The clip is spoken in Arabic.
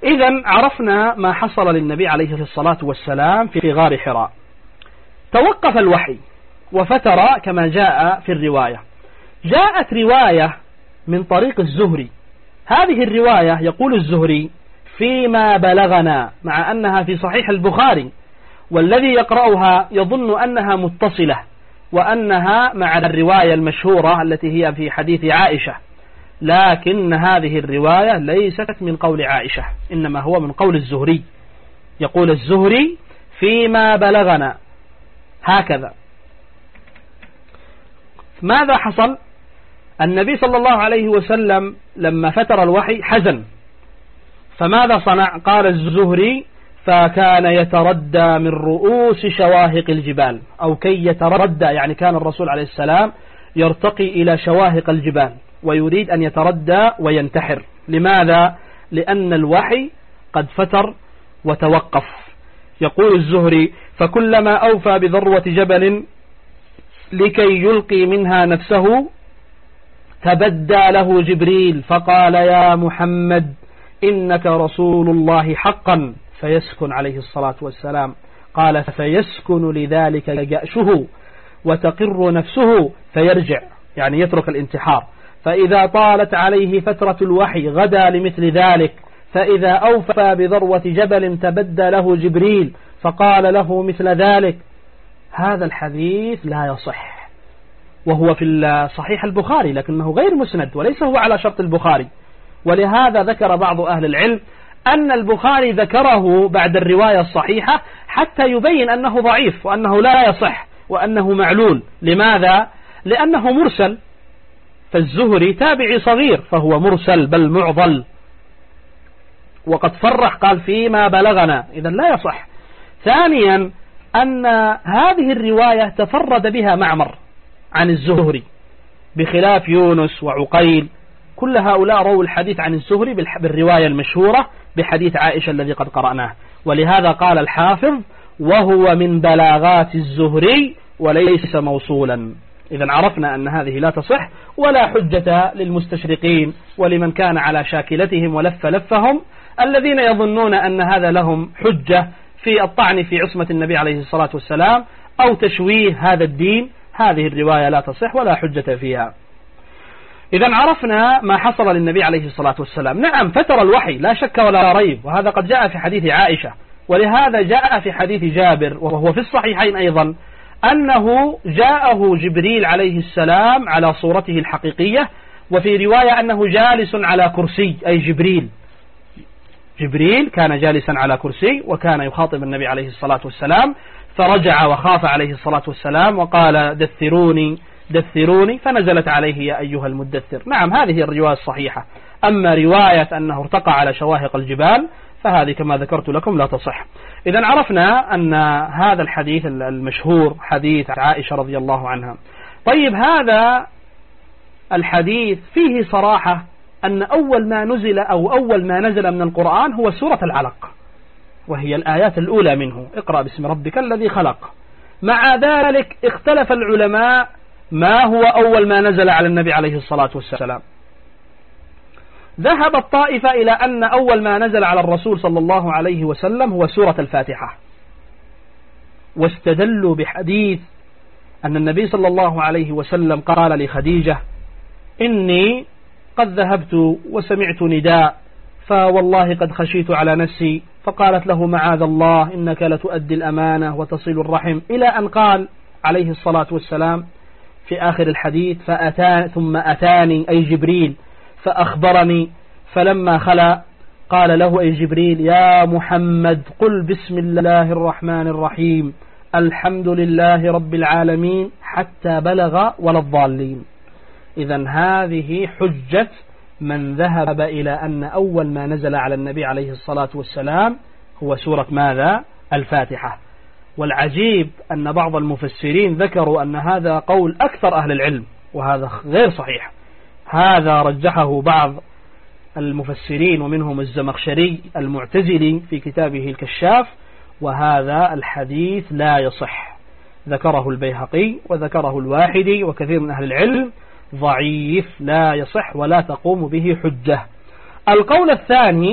إذن عرفنا ما حصل للنبي عليه الصلاة والسلام في غار حراء. توقف الوحي وفتر كما جاء في الرواية. جاءت رواية من طريق الزهري، هذه الرواية يقول الزهري فيما بلغنا، مع أنها في صحيح البخاري، والذي يقرأها يظن أنها متصلة وأنها مع الرواية المشهورة التي هي في حديث عائشة، لكن هذه الرواية ليست من قول عائشة، إنما هو من قول الزهري. يقول الزهري فيما بلغنا هكذا. ماذا حصل؟ النبي صلى الله عليه وسلم لما فتر الوحي حزن، فماذا صنع؟ قال الزهري فكان يتردى من رؤوس شواهق الجبال، أو كي يتردى، يعني كان الرسول عليه السلام يرتقي إلى شواهق الجبال ويريد أن يتردى وينتحر. لماذا؟ لأن الوحي قد فتر وتوقف. يقول الزهري فكلما أوفى بذروة جبل لكي يلقي منها نفسه تبدى له جبريل فقال يا محمد إنك رسول الله حقا، فيسكن عليه الصلاة والسلام. قال فيسكن لذلك جأشه وتقر نفسه فيرجع، يعني يترك الانتحار. فإذا طالت عليه فترة الوحي غدا لمثل ذلك، فإذا أوفى بذروة جبل تبدى له جبريل فقال له مثل ذلك. هذا الحديث لا يصح، وهو في صحيح البخاري لكنه غير مسند وليس هو على شرط البخاري. ولهذا ذكر بعض أهل العلم أن البخاري ذكره بعد الرواية الصحيحة حتى يبين أنه ضعيف وأنه لا يصح وأنه معلول. لماذا؟ لأنه مرسل، فالزهري تابعي صغير فهو مرسل بل معضل، وقد فرح قال فيما بلغنا، إذن لا يصح. ثانيا أن هذه الرواية تفرد بها معمر عن الزهري بخلاف يونس وعقيل، كل هؤلاء رووا الحديث عن الزهري بالرواية المشهورة بحديث عائشة الذي قد قرأناه. ولهذا قال الحافظ وهو من بلاغات الزهري وليس موصولا. إذن عرفنا أن هذه لا تصح ولا حجة للمستشرقين ولمن كان على شاكلتهم ولف لفهم الذين يظنون أن هذا لهم حجة في الطعن في عصمة النبي عليه الصلاة والسلام أو تشويه هذا الدين. هذه الرواية لا تصح ولا حجة فيها. إذن عرفنا ما حصل للنبي عليه الصلاة والسلام. نعم فتر الوحي لا شك ولا ريب، وهذا قد جاء في حديث عائشة، ولهذا جاء في حديث جابر وهو في الصحيحين أيضا أنه جاءه جبريل عليه السلام على صورته الحقيقية، وفي رواية أنه جالس على كرسي، أي جبريل كان جالسا على كرسي وكان يخاطب النبي عليه الصلاة والسلام، فرجع وخاف عليه الصلاة والسلام وقال دثروني فنزلت عليه يا أيها المدثر. نعم هذه الرواية الصحيحة. أما رواية أنه ارتقى على شواهق الجبال فهذه كما ذكرت لكم لا تصح. إذن عرفنا أن هذا الحديث المشهور حديث عائشة رضي الله عنها. طيب هذا الحديث فيه صراحة أن أول ما نزل من القرآن هو سورة العلق، وهي الآيات الأولى منه، اقرأ باسم ربك الذي خلق. مع ذلك اختلف العلماء ما هو أول ما نزل على النبي عليه الصلاة والسلام. ذهب الطائفة إلى أن أول ما نزل على الرسول صلى الله عليه وسلم هو سورة الفاتحة، واستدلوا بحديث أن النبي صلى الله عليه وسلم قال لخديجة إني قد ذهبت وسمعت نداء فوالله قد خشيت على نفسي، فقالت له معاذ الله إنك لتؤدي الأمانة وتصل الرحم، إلى أن قال عليه الصلاة والسلام في آخر الحديث ثم أتاني أي جبريل فأخبرني، فلما خلا قال له أي جبريل يا محمد قل بسم الله الرحمن الرحيم الحمد لله رب العالمين حتى بلغ ولا الضالين. إذن هذه حجة من ذهب إلى أن أول ما نزل على النبي عليه الصلاة والسلام هو سورة ماذا؟ الفاتحة. والعجيب أن بعض المفسرين ذكروا أن هذا قول أكثر أهل العلم، وهذا غير صحيح. هذا رجحه بعض المفسرين ومنهم الزمخشري المعتزلي في كتابه الكشاف، وهذا الحديث لا يصح. ذكره البيهقي وذكره الواحدي وكثير من أهل العلم، ضعيف لا يصح ولا تقوم به حجة. القول الثاني